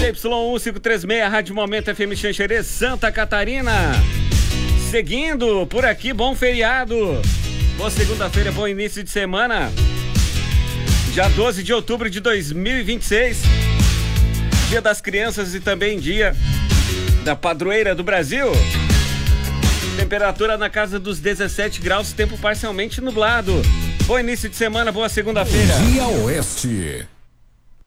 ZY1536, Rádio Momento FM Xanxerê, Santa Catarina. Seguindo por aqui, bom feriado. Boa segunda-feira, bom início de semana. Dia 12 de outubro de 2026. Dia das Crianças e também dia da Padroeira do Brasil. Temperatura na casa dos 17 graus, tempo parcialmente nublado. Bom início de semana, boa segunda-feira. Dia Oeste.